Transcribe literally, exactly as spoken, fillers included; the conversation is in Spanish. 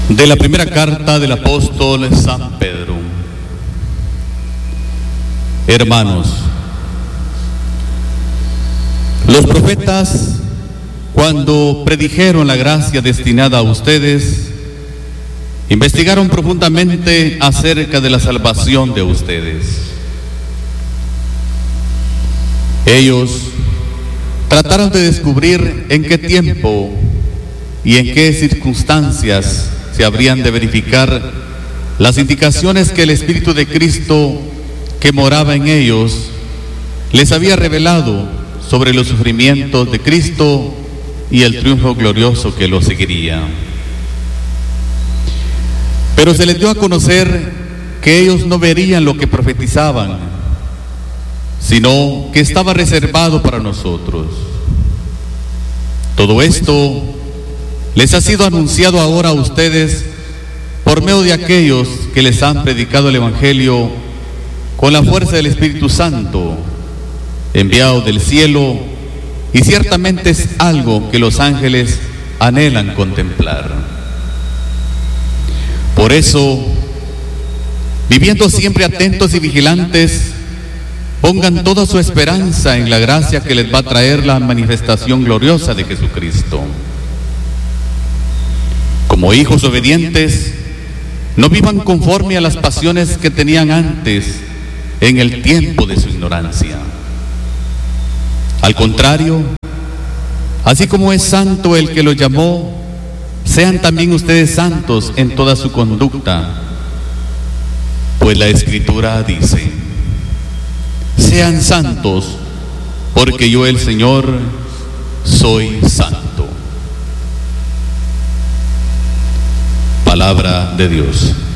De la primera carta del apóstol San Pedro. Hermanos, los profetas, cuando predijeron la gracia destinada a ustedes, investigaron profundamente acerca de la salvación de ustedes. Ellos trataron de descubrir en qué tiempo y en qué circunstancias se habrían de verificar las indicaciones que el Espíritu de Cristo que moraba en ellos les había revelado sobre los sufrimientos de Cristo y el triunfo glorioso que lo seguiría. Pero se les dio a conocer que ellos no verían lo que profetizaban, sino que estaba reservado para nosotros. Todo esto les ha sido anunciado ahora a ustedes por medio de aquellos que les han predicado el Evangelio con la fuerza del Espíritu Santo, enviado del cielo, y ciertamente es algo que los ángeles anhelan contemplar. Por eso, viviendo siempre atentos y vigilantes, pongan toda su esperanza en la gracia que les va a traer la manifestación gloriosa de Jesucristo. Como hijos obedientes, no vivan conforme a las pasiones que tenían antes en el tiempo de su ignorancia. Al contrario, así como es santo el que los llamó, sean también ustedes santos en toda su conducta, pues la Escritura dice: sean santos, porque yo, el Señor, soy santo. Palabra de Dios.